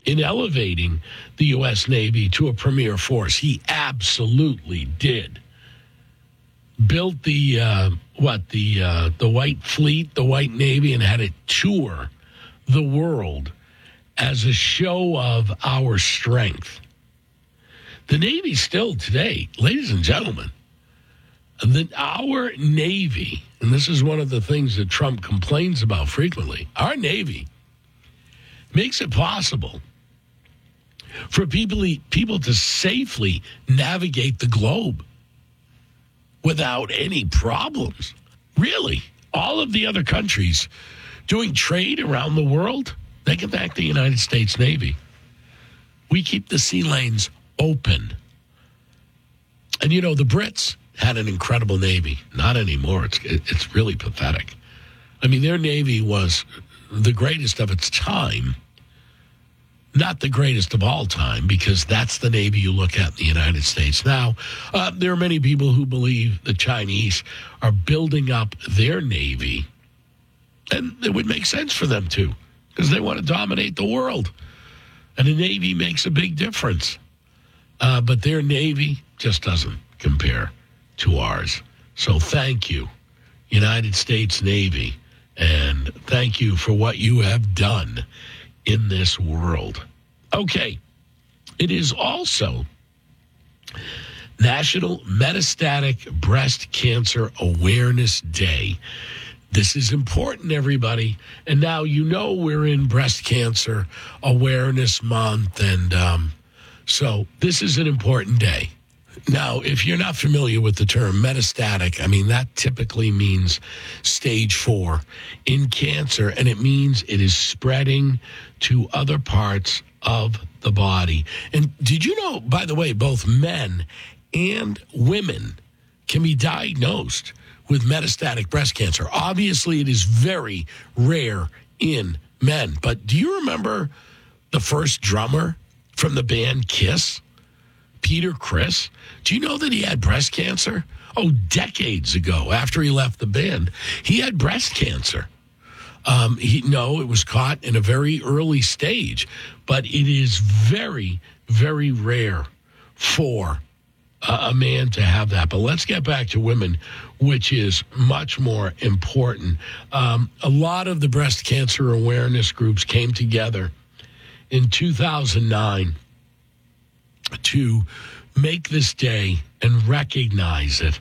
in elevating the U.S. Navy to a premier force. He absolutely did. Built the White Fleet, the White Navy, and had it tour the world as a show of our strength. The Navy still today, ladies and gentlemen, our Navy, and this is one of the things that Trump complains about frequently, our Navy makes it possible for people to safely navigate the globe without any problems. Really, all of the other countries doing trade around the world, they can thank the United States Navy. We keep the sea lanes open. And, you know, the Brits had an incredible Navy. Not anymore. It's really pathetic. I mean, their Navy was the greatest of its time. Not the greatest of all time, because that's the Navy you look at in the United States now. There are many people who believe the Chinese are building up their Navy, and it would make sense for them to, because they want to dominate the world. And the Navy makes a big difference. But their Navy just doesn't compare to ours. So thank you, United States Navy, and thank you for what you have done in this world. Okay, it is also National Metastatic Breast Cancer Awareness Day. This is important, everybody. And now you know we're in Breast Cancer Awareness Month, and so this is an important day. Now, if you're not familiar with the term metastatic, I mean, that typically means stage 4 in cancer, and it means it is spreading to other parts of the body. And did you know, by the way, both men and women can be diagnosed with metastatic breast cancer? Obviously, it is very rare in men. But do you remember the first drummer from the band Kiss, Peter Criss? Do you know that he had breast cancer? Oh, decades ago, after he left the band, he had breast cancer. It was caught in a very early stage, but it is very, very rare for a man to have that. But let's get back to women, which is much more important. A lot of the breast cancer awareness groups came together in 2009 to make this day and recognize it,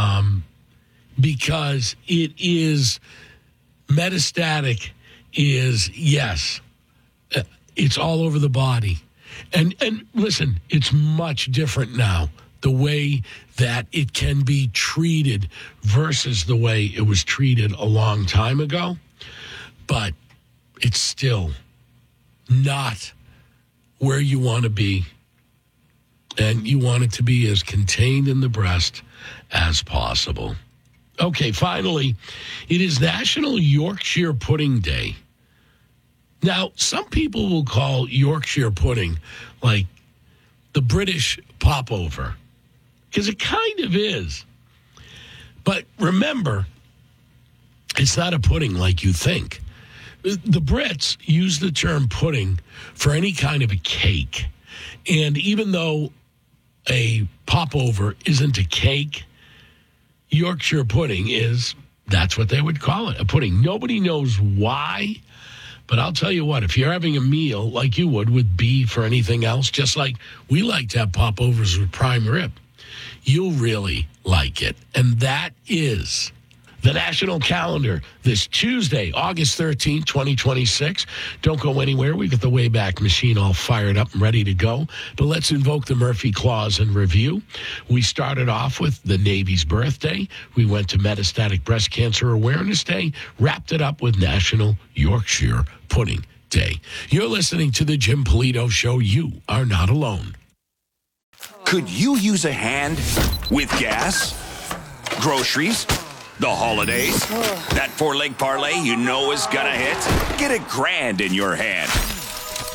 because it is metastatic. Yes, it's all over the body, and listen, it's much different now, the way that it can be treated versus the way it was treated a long time ago, but it's still not where you want to be. And you want it to be as contained in the breast as possible. Okay, finally, it is National Yorkshire Pudding Day. Now, some people will call Yorkshire pudding like the British popover, because it kind of is. But remember, it's not a pudding like you think. The Brits use the term pudding for any kind of a cake. And even though a popover isn't a cake, Yorkshire pudding is, that's what they would call it, a pudding. Nobody knows why, but I'll tell you what, if you're having a meal like you would with beef or anything else, just like we like to have popovers with prime rib, you'll really like it. And that is the national calendar this Tuesday, August 13th, 2026. Don't go anywhere. We got the Wayback Machine all fired up and ready to go. But let's invoke the Murphy Clause and review. We started off with the Navy's birthday. We went to Metastatic Breast Cancer Awareness Day, wrapped it up with National Yorkshire Pudding Day. You're listening to the Jim Polito Show. You are not alone. Could you use a hand with gas, groceries, the holidays? That four-leg parlay you know is gonna hit? Get $1,000 in your hand.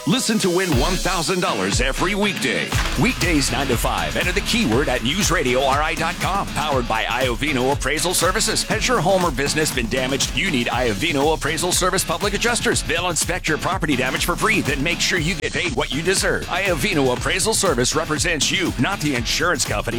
Listen to win $1,000 every weekday. Weekdays 9 to 5. Enter the keyword at newsradiori.com. Powered by Iovino Appraisal Services. Has your home or business been damaged? You need Iovino Appraisal Service Public Adjusters. They'll inspect your property damage for free, then make sure you get paid what you deserve. Iovino Appraisal Service represents you, not the insurance company.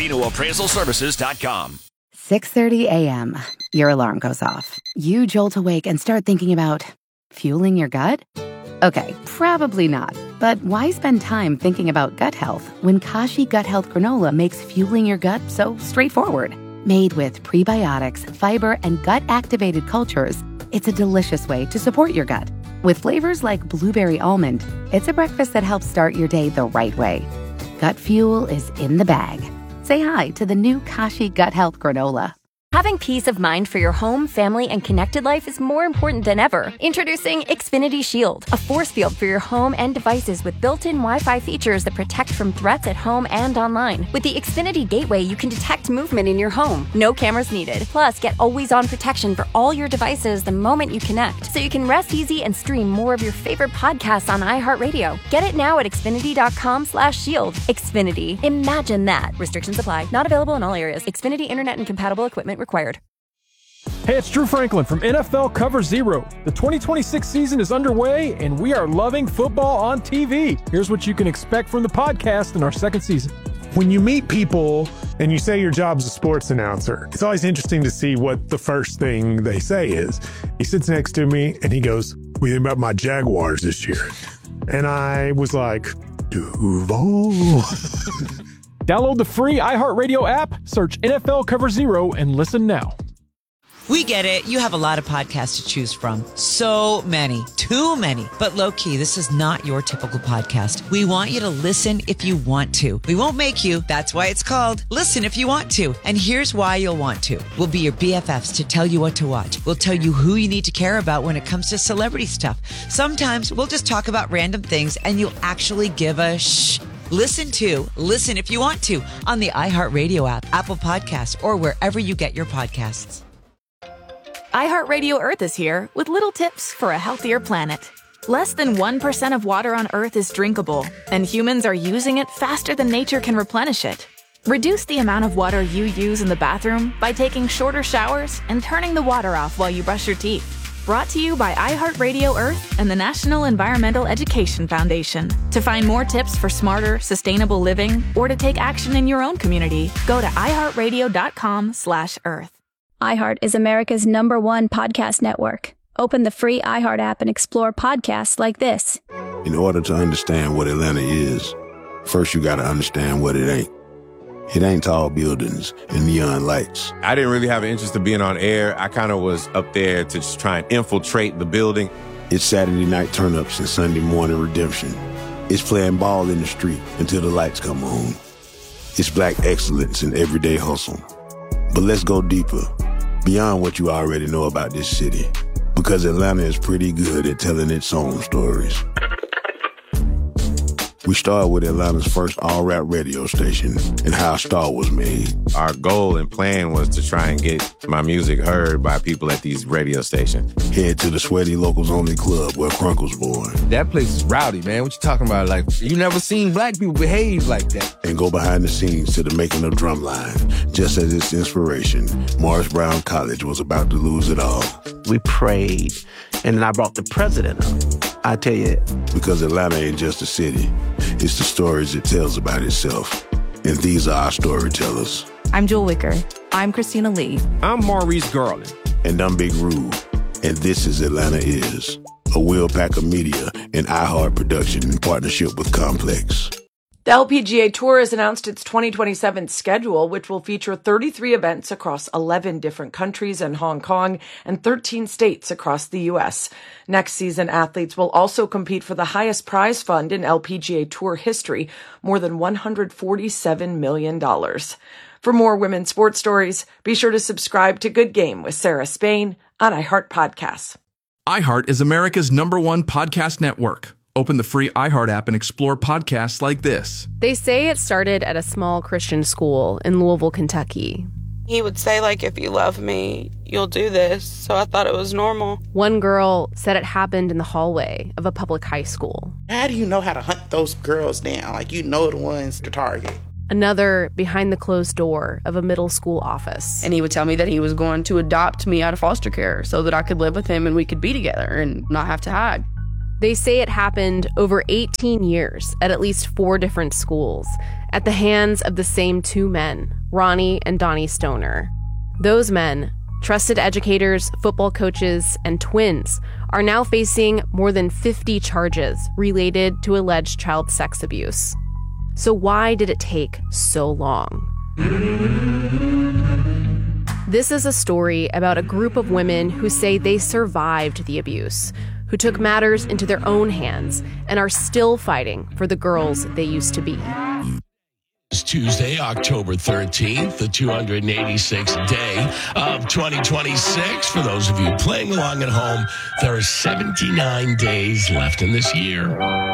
IovinoAppraisalServices.com. 6:30 a.m. Your alarm goes off. You jolt awake and start thinking about fueling your gut? Okay, probably not. But why spend time thinking about gut health when Kashi Gut Health Granola makes fueling your gut so straightforward? Made with prebiotics, fiber, and gut-activated cultures, it's a delicious way to support your gut. With flavors like blueberry almond, it's a breakfast that helps start your day the right way. Gut fuel is in the bag. Say hi to the new Kashi Gut Health Granola. Having peace of mind for your home, family, and connected life is more important than ever. Introducing Xfinity Shield, a force field for your home and devices with built-in Wi-Fi features that protect from threats at home and online. With the Xfinity Gateway, you can detect movement in your home. No cameras needed. Plus, get always-on protection for all your devices the moment you connect, so you can rest easy and stream more of your favorite podcasts on iHeartRadio. Get it now at Xfinity.com/shield. Xfinity. Imagine that. Restrictions apply. Not available in all areas. Xfinity Internet and compatible equipment required. Hey, it's Drew Franklin from NFL Cover Zero. The 2026 season is underway, and we are loving football on TV. Here's what you can expect from the podcast in our second season. When you meet people and you say your job's a sports announcer, it's always interesting to see what the first thing they say is. He sits next to me and he goes, "What do you think about my Jaguars this year?" And I was like, Duval. Download the free iHeartRadio app, search NFL Cover Zero, and listen now. We get it. You have a lot of podcasts to choose from. So many. Too many. But low-key, this is not your typical podcast. We want you to listen if you want to. We won't make you. That's why it's called Listen If You Want To. And here's why you'll want to. We'll be your BFFs to tell you what to watch. We'll tell you who you need to care about when it comes to celebrity stuff. Sometimes we'll just talk about random things and you'll actually give a shh. Listen If You Want To on the iHeartRadio app, Apple Podcasts, or wherever you get your podcasts. iHeartRadio Earth is here with little tips for a healthier planet. Less than 1% of water on Earth is drinkable, and humans are using it faster than nature can replenish it. Reduce the amount of water you use in the bathroom by taking shorter showers and turning the water off while you brush your teeth. Brought to you by iHeartRadio Earth and the National Environmental Education Foundation. To find more tips for smarter, sustainable living, or to take action in your own community, go to iHeartRadio.com/Earth. iHeart is America's #1 podcast network. Open the free iHeart app and explore podcasts like this. In order to understand what Atlanta is, first you gotta understand what it ain't. It ain't tall buildings and neon lights. I didn't really have an interest in being on air. I kind of was up there to just try and infiltrate the building. It's Saturday night turn-ups and Sunday morning redemption. It's playing ball in the street until the lights come on. It's black excellence in everyday hustle. But let's go deeper, beyond what you already know about this city, because Atlanta is pretty good at telling its own stories. We started with Atlanta's first all-rap radio station and how a star was made. Our goal and plan was to try and get my music heard by people at these radio stations. Head to the Sweaty Locals Only Club where Crunk was born. That place is rowdy, man. What you talking about? Like, you never seen black people behave like that. And go behind the scenes to the making of Drumline. Just as its inspiration, Morris Brown College was about to lose it all. We prayed, and then I brought the president up. I tell you. Because Atlanta ain't just a city. It's the stories it tells about itself. And these are our storytellers. I'm Jewel Wicker. I'm Christina Lee. I'm Maurice Garland. And I'm Big Rube. And this is Atlanta Is, a Will Packer Media and iHeart production in partnership with Complex. The LPGA Tour has announced its 2027 schedule, which will feature 33 events across 11 different countries and Hong Kong and 13 states across the U.S. Next season, athletes will also compete for the highest prize fund in LPGA Tour history, more than $147 million. For more women's sports stories, be sure to subscribe to Good Game with Sarah Spain on iHeart Podcasts. iHeart is America's #1 podcast network. Open the free iHeart app and explore podcasts like this. They say it started at a small Christian school in Louisville, Kentucky. He would say, like, if you love me, you'll do this. So I thought it was normal. One girl said it happened in the hallway of a public high school. How do you know how to hunt those girls down? Like, you know the ones to target. Another behind the closed door of a middle school office. And he would tell me that he was going to adopt me out of foster care so that I could live with him and we could be together and not have to hide. They say it happened over 18 years at least 4 different schools at the hands of the same 2 men, Ronnie and Donnie Stoner. Those men, trusted educators, football coaches, and twins, are now facing more than 50 charges related to alleged child sex abuse. So why did it take so long? This is a story about a group of women who say they survived the abuse, who took matters into their own hands and are still fighting for the girls they used to be. It's Tuesday, October 13th, the 286th day of 2026. For those of you playing along at home, there are 79 days left in this year.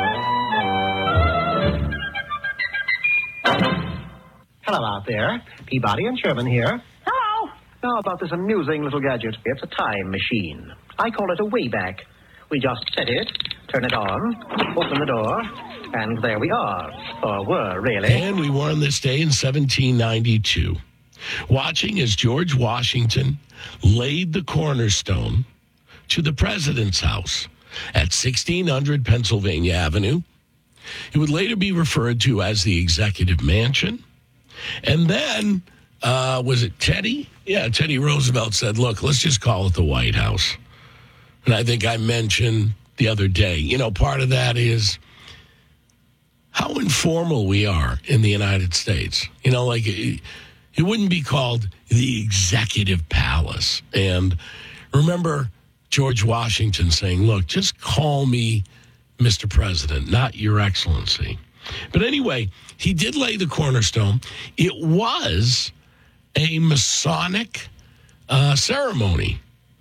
Hello out there. Peabody and Sherman here. Hello. Now about this amusing little gadget. It's a time machine. I call it a Wayback. We just set it, turn it on, open the door, and there we are. Or were, really. And we were on this day in 1792, watching as George Washington laid the cornerstone to the president's house at 1600 Pennsylvania Avenue. It would later be referred to as the Executive Mansion. And then, was it Teddy? Yeah, Teddy Roosevelt said, look, let's just call it the White House. And I think I mentioned the other day, part of that is how informal we are in the United States. It wouldn't be called the Executive Palace. And remember George Washington saying, look, just call me Mr. President, not Your Excellency. But anyway, he did lay the cornerstone. It was a Masonic ceremony.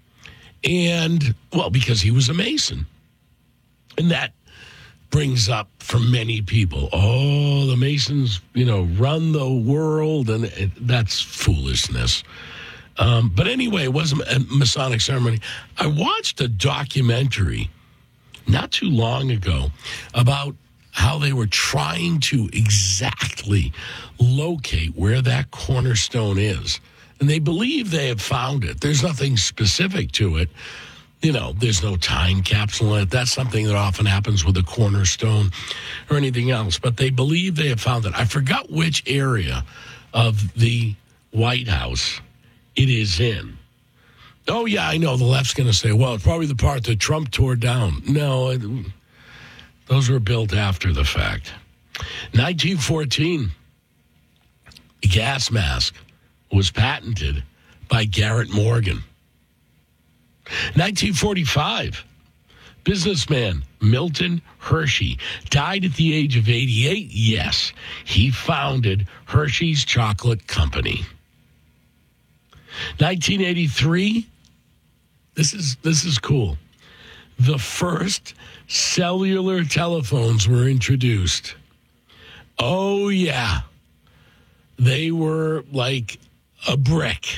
And, well, because he was a Mason. And that brings up for many people, the Masons, run the world, and that's foolishness. But anyway, it was a Masonic ceremony. I watched a documentary not too long ago about how they were trying to exactly locate where that cornerstone is. And they believe they have found it. There's nothing specific to it. There's no time capsule in it. That's something that often happens with a cornerstone or anything else. But they believe they have found it. I forgot which area of the White House it is in. Oh, yeah, I know. The left's going to say, well, it's probably the part that Trump tore down. No, those were built after the fact. 1914, a gas mask was patented by Garrett Morgan. 1945, businessman Milton Hershey died at the age of 88. Yes, he founded Hershey's Chocolate Company. 1983, this is cool. The first cellular telephones were introduced. Oh, yeah. They were like a brick.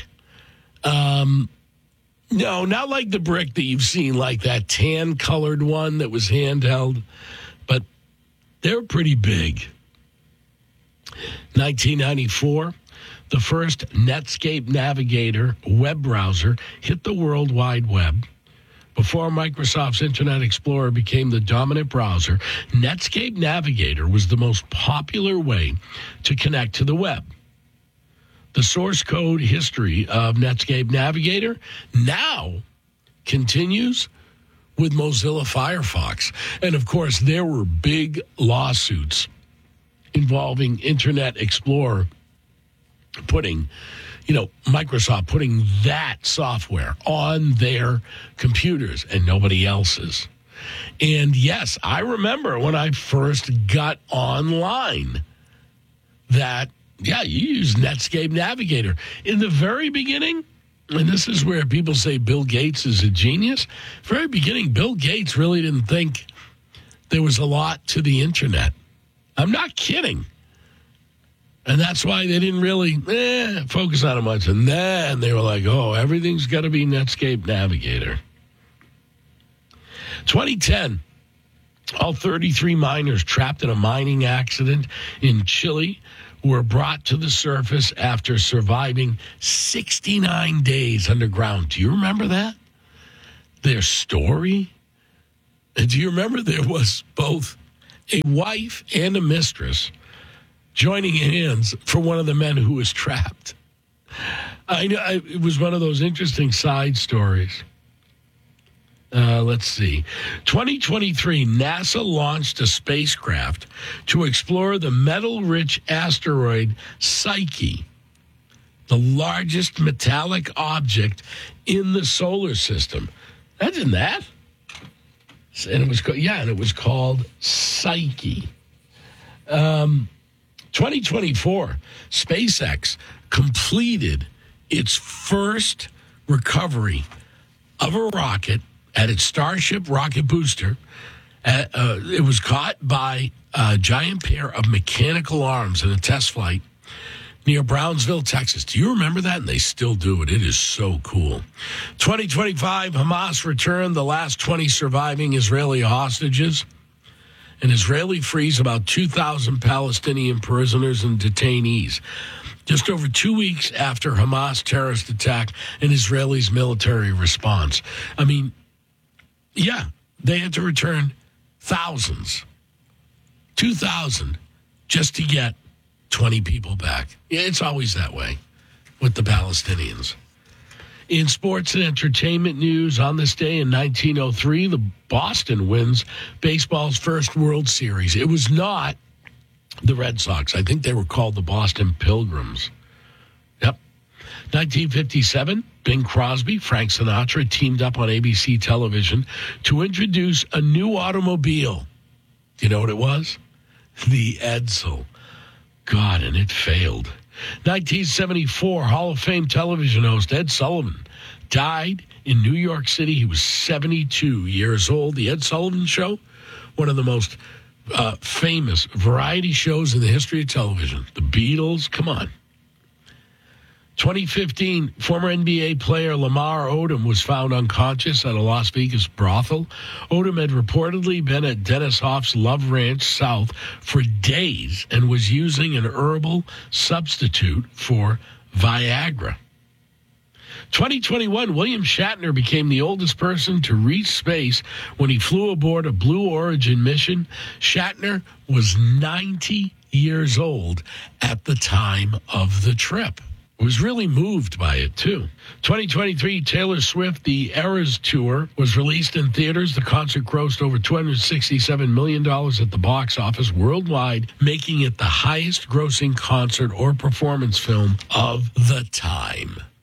No, not like the brick that you've seen, like that tan-colored one that was handheld, but they're pretty big. 1994, the first Netscape Navigator web browser hit the World Wide Web. Before Microsoft's Internet Explorer became the dominant browser, Netscape Navigator was the most popular way to connect to the web. The source code history of Netscape Navigator now continues with Mozilla Firefox. And, of course, there were big lawsuits involving Internet Explorer Microsoft putting that software on their computers and nobody else's. And, yes, I remember when I first got online that, yeah, you use Netscape Navigator. In the very beginning, and this is where people say Bill Gates is a genius, very beginning, Bill Gates really didn't think there was a lot to the internet. I'm not kidding. And that's why they didn't really focus on it much. And then they were like, oh, everything's got to be Netscape Navigator. 2010, all 33 miners trapped in a mining accident in Chile were brought to the surface after surviving 69 days underground. Do you remember that? Their story? And do you remember there was both a wife and a mistress joining hands for one of the men who was trapped? I know it was one of those interesting side stories. Let's see. 2023, NASA launched a spacecraft to explore the metal-rich asteroid Psyche, the largest metallic object in the solar system. Imagine that. And it was called Psyche. 2024, SpaceX completed its first recovery of a rocket at its Starship rocket booster. It was caught by a giant pair of mechanical arms in a test flight near Brownsville, Texas. Do you remember that? And they still do it. It is so cool. 2025, Hamas returned the last 20 surviving Israeli hostages. An Israeli frees about 2,000 Palestinian prisoners and detainees. Just over 2 weeks after Hamas terrorist attack and Israel's military response. I mean, yeah, they had to return thousands, 2,000, just to get 20 people back. Yeah, it's always that way with the Palestinians. In sports and entertainment news, on this day in 1903, the Boston wins baseball's first World Series. It was not the Red Sox. I think they were called the Boston Pilgrims. Yep. 1957, Bing Crosby, Frank Sinatra teamed up on ABC television to introduce a new automobile. Do you know what it was? The Edsel. God, and it failed. 1974, Hall of Fame television host Ed Sullivan died in New York City. He was 72 years old. The Ed Sullivan Show, one of the most famous variety shows in the history of television. The Beatles, come on. 2015, former NBA player Lamar Odom was found unconscious at a Las Vegas brothel. Odom had reportedly been at Dennis Hoff's Love Ranch South for days and was using an herbal substitute for Viagra. 2021, William Shatner became the oldest person to reach space when he flew aboard a Blue Origin mission. Shatner was 90 years old at the time of the trip. Was really moved by it, too. 2023, Taylor Swift, the Eras Tour, was released in theaters. The concert grossed over $267 million at the box office worldwide, making it the highest-grossing concert or performance film of the time.